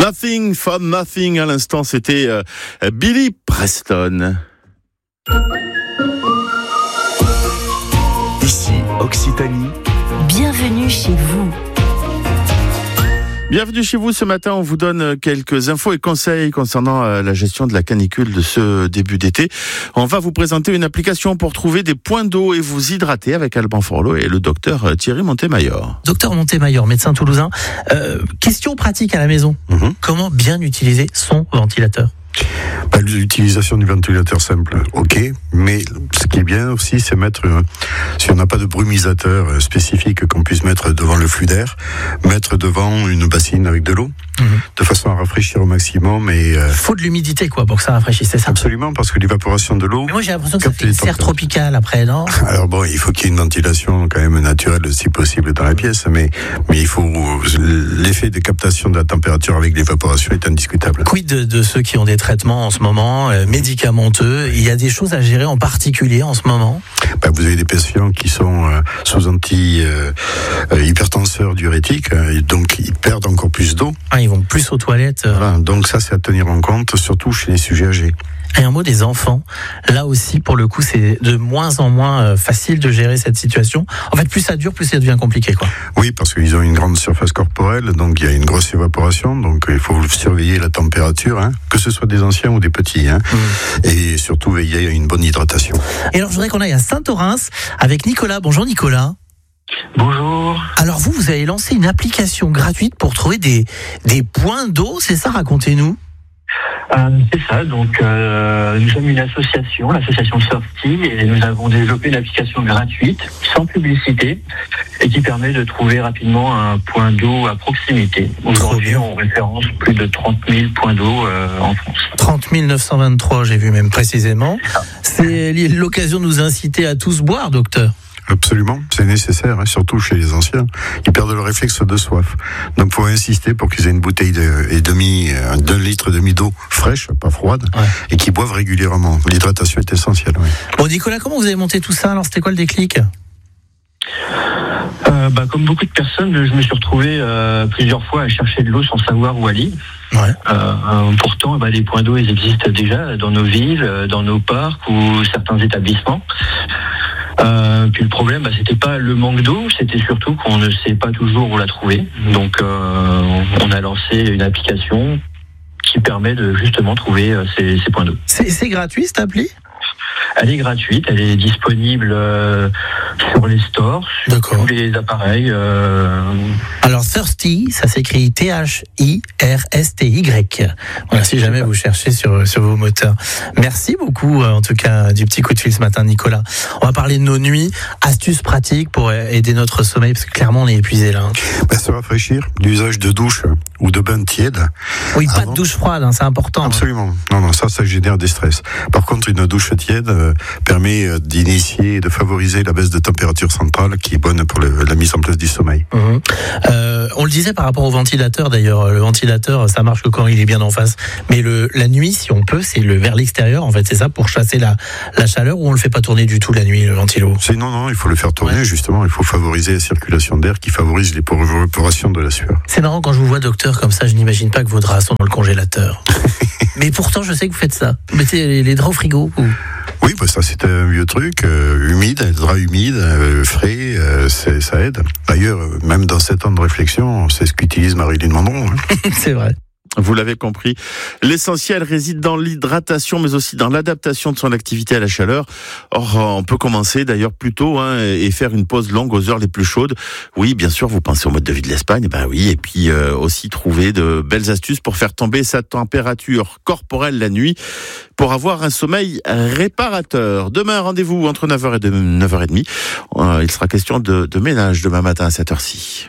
Nothing for Nothing, à l'instant, c'était Billy Preston. Ici, Occitanie. Bienvenue chez vous. Bienvenue chez vous. Ce matin, on vous donne quelques infos et conseils concernant la gestion de la canicule de ce début d'été. On va vous présenter une application pour trouver des points d'eau et vous hydrater avec Alban Forlot et le docteur Thierry Montemayor. Docteur Montemayor, médecin toulousain. Question pratique à la maison. Comment bien utiliser son ventilateur ? L'utilisation du ventilateur simple, ok, mais ce qui est bien aussi, c'est mettre, si on n'a pas de brumisateur spécifique qu'on puisse mettre devant le flux d'air, mettre devant une bassine avec de l'eau, de façon à rafraîchir au maximum. Et faut de l'humidité, quoi, pour que ça rafraîchisse, c'est ça ? Absolument, parce que l'évaporation de l'eau... Mais moi, j'ai l'impression que ça fait une serre tropicale après, non ? Alors bon, il faut qu'il y ait une ventilation quand même naturelle, si possible, dans la pièce, mais il faut... L'effet de captation de la température avec l'évaporation est indiscutable. Quid de ceux qui ont des traitements en ce moment, médicamenteux ? Il y a des choses à gérer en particulier en ce moment ? Vous avez des patients qui sont sous hypertenseurs diurétiques, et donc ils perdent encore plus d'eau. Ils vont plus aux toilettes. Voilà, donc ça, c'est à tenir en compte, surtout chez les sujets âgés. Et un mot des enfants. Là aussi, pour le coup, c'est de moins en moins facile de gérer cette situation. En fait, plus ça dure, plus ça devient compliqué, quoi. Oui, parce qu'ils ont une grande surface corporelle, donc il y a une grosse évaporation, donc il faut surveiller la température, que ce soit des anciens ou des petits, et surtout veiller à une bonne hydratation. Et alors, je voudrais qu'on aille à Saint-Orens avec Nicolas. Bonjour Nicolas. Bonjour. Alors vous avez lancé une application gratuite pour trouver des points d'eau, c'est ça ? Racontez-nous. C'est ça, donc nous sommes une association, l'association Sortie, et nous avons développé une application gratuite, sans publicité, et qui permet de trouver rapidement un point d'eau à proximité. Aujourd'hui, on référence plus de 30 000 points d'eau en France. 30 923, j'ai vu même précisément. C'est l'occasion de nous inciter à tous boire, docteur. Absolument, c'est nécessaire, surtout chez les anciens. Ils perdent le réflexe de soif. Donc, il faut insister pour qu'ils aient une bouteille d'un litre et demi d'eau fraîche, pas froide, et qu'ils boivent régulièrement. L'hydratation est essentielle. Oui. Bon, Nicolas, comment vous avez monté tout ça ? Alors, c'était quoi le déclic ? Comme beaucoup de personnes, je me suis retrouvé plusieurs fois à chercher de l'eau sans savoir où aller. Pourtant, les points d'eau, ils existent déjà dans nos villes, dans nos parcs ou certains établissements. Puis le problème, c'était pas le manque d'eau, c'était surtout qu'on ne sait pas toujours où la trouver. Donc, on a lancé une application qui permet de justement trouver ces points d'eau. C'est gratuit cette appli ? Elle est gratuite, elle est disponible sur les stores, sur tous les appareils. Alors Thirsty, ça s'écrit Thirsty. Voilà, si jamais vous cherchez sur vos moteurs. Merci beaucoup en tout cas du petit coup de fil ce matin, Nicolas. On va parler de nos nuits, astuces pratiques pour aider notre sommeil, parce que clairement on est épuisé là. Se rafraîchir, l'usage de douche ou de bain tiède. Oui, pas de douche froide, c'est important. Absolument. Non, ça génère des stress. Par contre, une douche tiède permet d'initier et de favoriser la baisse de température centrale qui est bonne pour la mise en place du sommeil. On le disait par rapport au ventilateur d'ailleurs, le ventilateur ça marche que quand il est bien en face, mais la nuit si on peut c'est vers l'extérieur en fait, c'est ça, pour chasser la chaleur, ou on le fait pas tourner du tout la nuit le ventilo ? Non, il faut le faire tourner justement, il faut favoriser la circulation d'air qui favorise l'évaporation de la sueur. C'est marrant quand je vous vois docteur comme ça, je n'imagine pas que vos draps sont dans le congélateur. Mais pourtant je sais que vous faites ça, vous mettez les draps au frigo ou... Oui, ça c'est un vieux truc, humide, drap humide, frais, ça aide. D'ailleurs, même dans 7 ans de réflexion, c'est ce qu'utilise Marilyn Monroe. C'est vrai. Vous l'avez compris, l'essentiel réside dans l'hydratation, mais aussi dans l'adaptation de son activité à la chaleur. Or, on peut commencer d'ailleurs plus tôt et faire une pause longue aux heures les plus chaudes. Oui, bien sûr, vous pensez au mode de vie de l'Espagne, oui, et puis aussi trouver de belles astuces pour faire tomber sa température corporelle la nuit, pour avoir un sommeil réparateur. Demain, rendez-vous entre 9h et 9h30. Il sera question de ménage demain matin à cette heure-ci.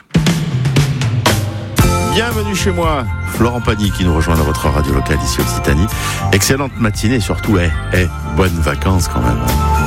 Bienvenue chez moi, Florent Pagny qui nous rejoint dans votre radio locale ici Occitanie. Excellente matinée et surtout, bonnes vacances quand même.